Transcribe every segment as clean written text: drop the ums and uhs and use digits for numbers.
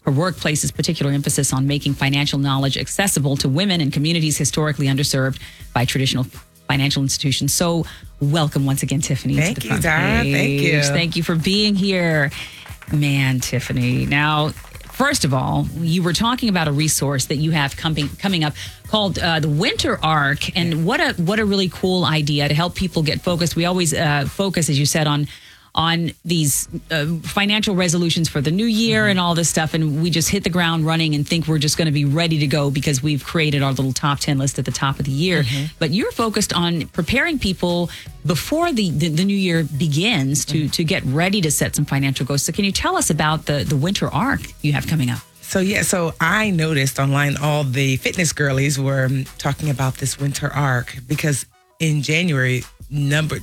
Her workplace's particular emphasis on making financial knowledge accessible to women in communities historically underserved by traditional financial institutions. So welcome once again, Tiffany. Thank to the you, front Dara. page. Thank you. Thank you for being here. Man, Tiffany. Now, first of all, you were talking about a resource that you have coming up called the Winter Arc, and what a really cool idea to help people get focused. We always focus, as you said, on these financial resolutions for the new year and all this stuff, and we just hit the ground running and think we're just going to be ready to go because we've created our little top 10 list at the top of the year. But you're focused on preparing people before the new year begins to get ready to set some financial goals. So can you tell us about the Winter Arc you have coming up? So I noticed online all the fitness girlies were talking about this Winter Arc because in January, number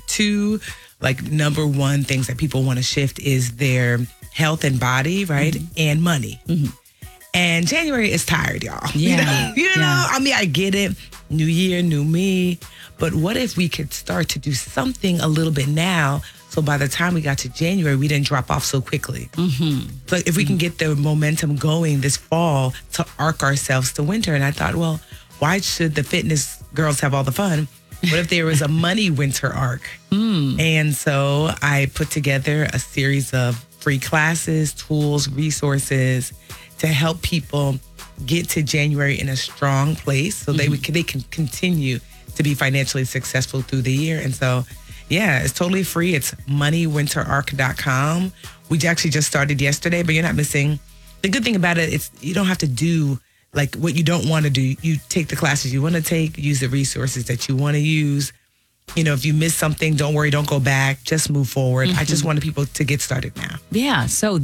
one things that people want to shift is their health and body, right? And money. And January is tired, y'all. Yeah. You know, I mean, I get it. New year, new me. But what if we could start to do something a little bit now so by the time we got to January, we didn't drop off so quickly? So if we can get the momentum going this fall to arc ourselves to winter. And I thought, well, why should the fitness girls have all the fun? What if there was a money winter arc? And so I put together a series of free classes, tools, resources to help people get to January in a strong place so they can continue to be financially successful through the year. And so, yeah, it's totally free. It's moneywinterarc.com. We actually just started yesterday, but you're not missing. The good thing about it, it's you don't have to do like what you don't want to do. You take the classes you want to take, use the resources that you want to use. You know, if you miss something, don't worry, don't go back, just move forward. I just wanted people to get started now. Yeah, so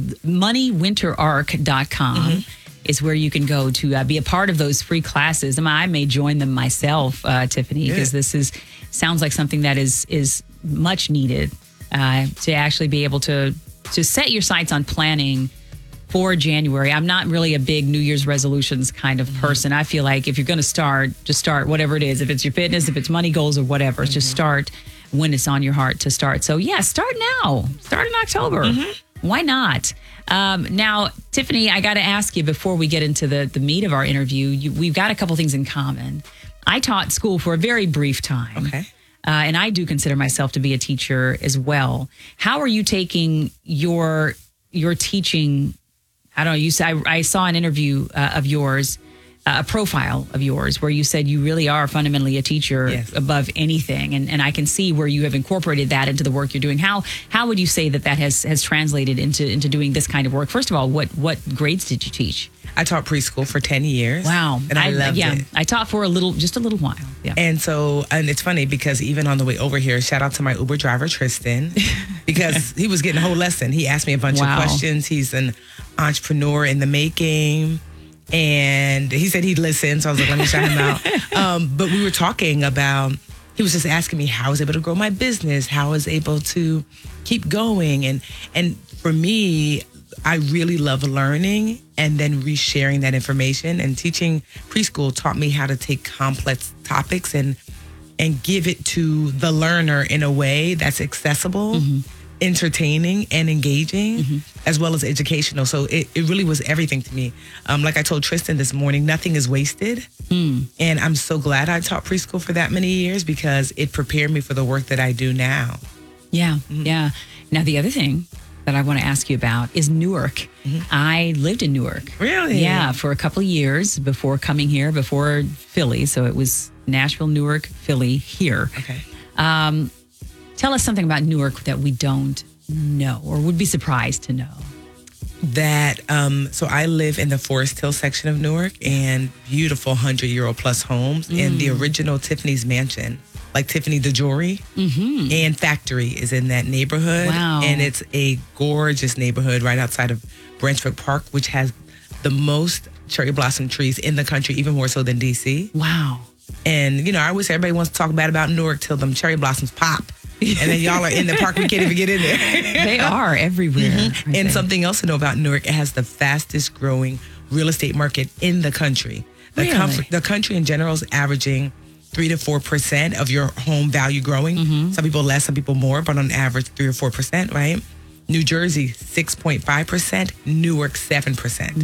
moneywinterarc.com is where you can go to be a part of those free classes. I may join them myself, Tiffany, because this sounds like something that is much needed to actually be able to set your sights on planning for January. I'm not really a big New Year's resolutions kind of person. I feel like if you're going to start, just start whatever it is. If it's your fitness, if it's money goals or whatever, just start when it's on your heart to start. So yeah, start now. Start in October. Why not? Now, Tiffany, I got to ask you before we get into the meat of our interview, we've got a couple things in common. I taught school for a very brief time. Okay. And I do consider myself to be a teacher as well. How are you taking your teaching? I don't know. I saw an interview of yours, a profile of yours, where you said you really are fundamentally a teacher above anything, and I can see where you have incorporated that into the work you're doing. How would you say that has translated into doing this kind of work? First of all, what grades did you teach? I taught preschool for 10 years. Wow. And I loved it. I taught for just a little while. Yeah. And it's funny because even on the way over here, shout out to my Uber driver, Tristan, because he was getting a whole lesson. He asked me a bunch of questions. He's an entrepreneur in the making. And he said he'd listen. So I was like, let me shout him out. But we were talking about, he was just asking me how I was able to grow my business, how I was able to keep going. And for me, I really love learning and then resharing that information. And teaching preschool taught me how to take complex topics and give it to the learner in a way that's accessible, entertaining, and engaging, as well as educational. So it really was everything to me. Like I told Tristan this morning, nothing is wasted. And I'm so glad I taught preschool for that many years because it prepared me for the work that I do now. Yeah, yeah. Now, the other thing that I want to ask you about is Newark. I lived in Newark. Really? Yeah, for a couple of years before coming here, before Philly. So it was Nashville, Newark, Philly, here. Okay. Tell us something about Newark that we don't know or would be surprised to know. So I live in the Forest Hill section of Newark, and beautiful 100-year-old plus homes. And the original Tiffany's mansion, like Tiffany the Jewelry and Factory, is in that neighborhood. Wow. And it's a gorgeous neighborhood right outside of Branchbrook Park, which has the most cherry blossom trees in the country, even more so than DC. Wow. And, I wish everybody wants to talk bad about Newark till them cherry blossoms pop. And then y'all are in the park, we can't even get in there. They are everywhere. And something else to know about Newark, it has the fastest growing real estate market in the country. The country in general is averaging 3 to 4% of your home value growing. Some people less, some people more, but on average 3 or 4%, right? New Jersey, 6.5%, Newark, 7%.